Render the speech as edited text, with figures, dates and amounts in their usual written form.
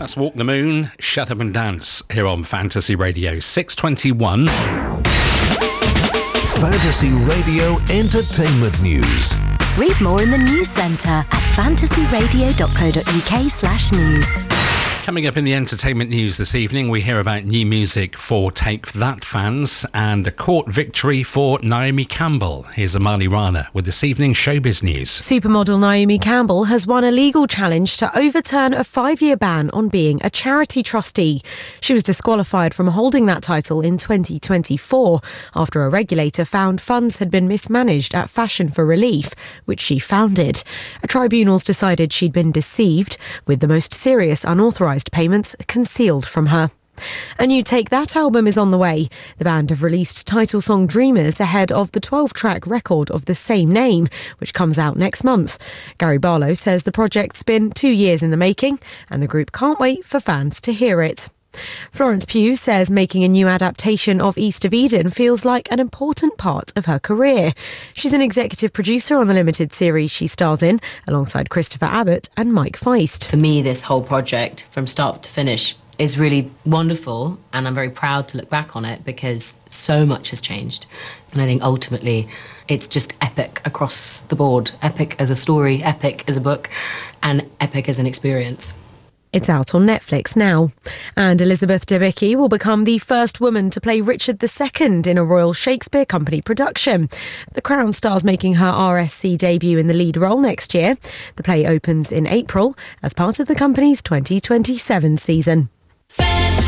That's Walk the Moon, Shut Up and Dance here on Fantasy Radio 621. Fantasy Radio Entertainment News. Read more in the News Centre at fantasyradio.co.uk/news. Coming up in the entertainment news this evening, we hear about new music for Take That fans and a court victory for Naomi Campbell. Here's Amali Rana with this evening's showbiz news. Supermodel Naomi Campbell has won a legal challenge to overturn a 5-year ban on being a charity trustee. She was disqualified from holding that title in 2024 after a regulator found funds had been mismanaged at Fashion for Relief, which she founded. A tribunal's decided she'd been deceived, with the most serious unauthorised payments concealed from her. A new Take That album is on the way. The band have released title song Dreamers ahead of the 12-track record of the same name, which comes out next month. Gary Barlow says the project's been 2 years in the making and the group can't wait for fans to hear it. Florence Pugh says making a new adaptation of East of Eden feels like an important part of her career. She's an executive producer on the limited series she stars in, alongside Christopher Abbott and Mike Feist. For me, this whole project, from start to finish, is really wonderful, and I'm very proud to look back on it because so much has changed. And I think ultimately it's just epic across the board. Epic as a story, epic as a book, and epic as an experience. It's out on Netflix now. And Elizabeth Debicki will become the first woman to play Richard II in a Royal Shakespeare Company production. The Crown star's making her RSC debut in the lead role next year. The play opens in April as part of the company's 2027 season.